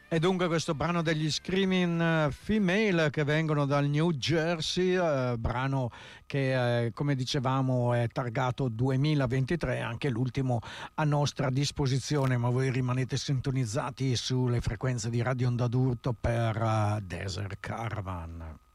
E dunque questo brano degli Screaming Female che vengono dal New Jersey, brano che come dicevamo è targato 2023, anche l'ultimo a nostra disposizione, ma voi rimanete sintonizzati sulle frequenze di Radio Onda d'Urto per Desert Caravan.